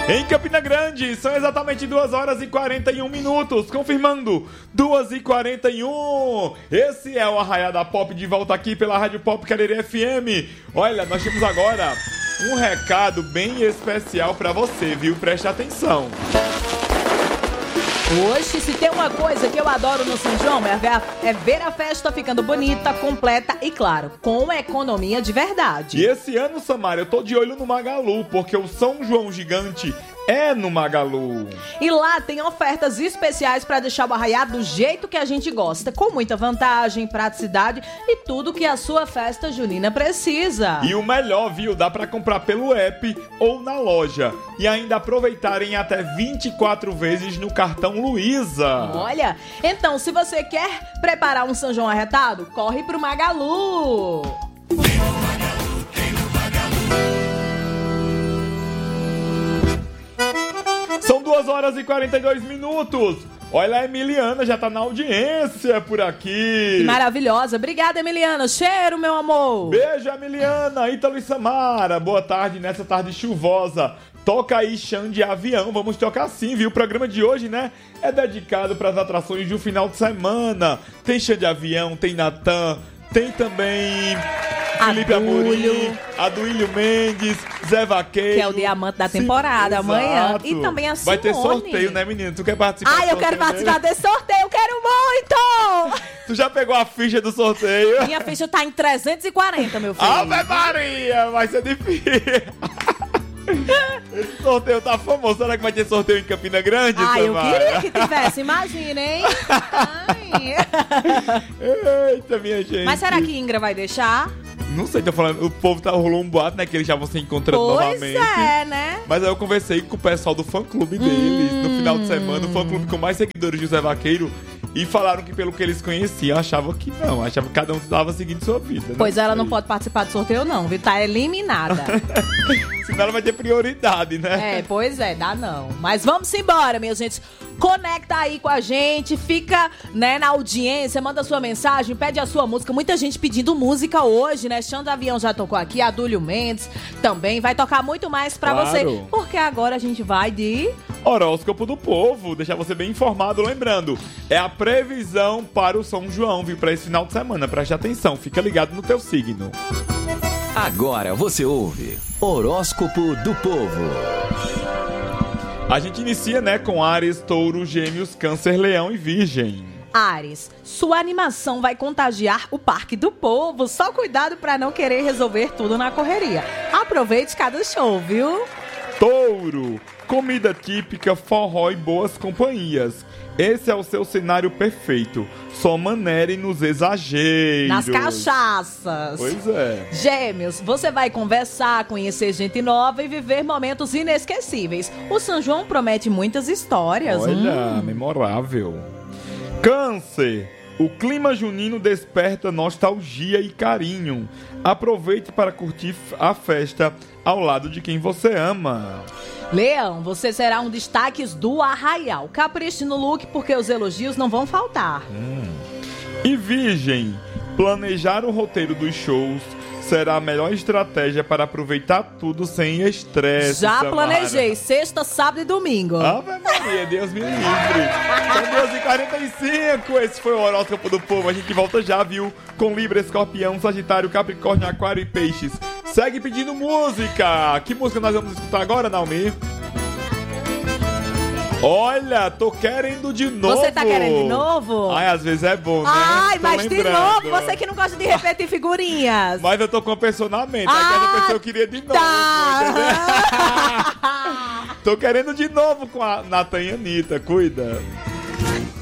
Em Campina Grande, são exatamente 2h41, confirmando, 2h41. Esse é o Arraiá da Pop, de volta aqui pela Rádio Pop Cariri FM. Olha, nós temos agora um recado bem especial pra você, viu? Preste atenção. Hoje, se tem uma coisa que eu adoro no São João, é ver a festa ficando bonita, completa e, claro, com economia de verdade. E esse ano, Samara, eu tô de olho no Magalu, porque o São João Gigante é no Magalu. E lá tem ofertas especiais para deixar o arraiá do jeito que a gente gosta, com muita vantagem, praticidade e tudo que a sua festa junina precisa. E o melhor, viu? Dá para comprar pelo app ou na loja. E ainda aproveitarem até 24 vezes no cartão Luiza. Olha, então se você quer preparar um São João arretado, corre pro Magalu. São 2h42. Olha, a Emiliana já tá na audiência por aqui. Que maravilhosa. Obrigada, Emiliana. Cheiro, meu amor. Beijo, Emiliana. Ítalo e Samara. Boa tarde nessa tarde chuvosa. Toca aí chão de avião. Vamos tocar sim, viu? O programa de hoje, né, é dedicado para as atrações do final de semana. Tem chão de avião, tem Natan, tem também Felipe Amorim, Aduílio Mendes, Zé Vaqueiro. Que é o diamante da temporada, Exato. Amanhã. E também a Simone. Vai ter sorteio, né, menino? Tu quer participar? Ai, eu quero participar desse sorteio, eu quero muito! Tu já pegou a ficha do sorteio? Minha ficha tá em 340, meu filho. Ave Maria, vai ser difícil. Esse sorteio tá famoso. Será que vai ter sorteio em Campina Grande, Ai, Samara? eu queria que tivesse, imagina, hein? Ai. Eita, minha gente. Mas será que Ingra vai deixar? Não sei, tô falando, o povo tá rolando um boato, né, que eles já vão se encontrando novamente. Pois é, né? Mas aí eu conversei com o pessoal do fã-clube deles no final de semana, o fã-clube com mais seguidores de Zé Vaqueiro, e falaram que pelo que eles conheciam, achavam que não, achavam que cada um estava seguindo sua vida. Pois ela não pode participar do sorteio não, viu? Tá eliminada. Senão ela vai ter prioridade, né? É, pois é, dá não. Mas vamos embora, minha gente. Conecta aí com a gente, fica, né, na audiência, manda sua mensagem, pede a sua música. Muita gente pedindo música hoje, né? Xanda Avião já tocou aqui, Adúlio Mendes também vai tocar muito mais pra você. Porque agora a gente vai de Horóscopo do Povo, deixar você bem informado. Lembrando, é a previsão para o São João, viu? Para esse final de semana, preste atenção, fica ligado no teu signo. Agora você ouve Horóscopo do Povo. A gente inicia, né, com Áries, Touro, Gêmeos, Câncer, Leão e Virgem. Áries. Sua animação vai contagiar o Parque do Povo. Só cuidado pra não querer resolver tudo na correria. Aproveite cada show, viu? Touro. Comida típica, forró e boas companhias. Esse é o seu cenário perfeito. Só maneire nos exageros. Nas cachaças. Pois é. Gêmeos, você vai conversar, conhecer gente nova e viver momentos inesquecíveis. O São João promete muitas histórias. Olha, memorável. Câncer. O clima junino desperta nostalgia e carinho. Aproveite para curtir a festa ao lado de quem você ama. Leão, você será um destaque do Arraial. Capriche no look porque os elogios não vão faltar. E Virgem, planejar o roteiro dos shows será a melhor estratégia para aproveitar tudo sem estresse. Já Samara. planejei, sexta, sábado e domingo. Ave Maria, Deus me livre. São 2h45, esse foi o Horóscopo do Povo. A gente volta já, viu? Com Libra, Escorpião, Sagitário, Capricórnio, Aquário e Peixes. Segue pedindo música. Que música nós vamos escutar agora, Naomi? Olha, tô querendo de novo. Você tá querendo de novo? Ai, às vezes é bom, né? Ai, Tô mas lembrando. de novo, você que não gosta de repetir figurinhas. Mas eu tô com a pessoa na mente. Aquela pessoa eu queria de novo. Tá. Tô querendo de novo com a Natan e Anitta, cuida.